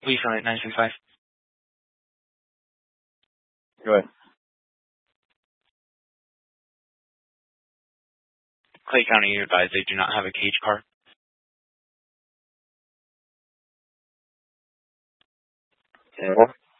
Please run at 965. Go ahead. Clay County, you advise they do not have a cage car. Okay.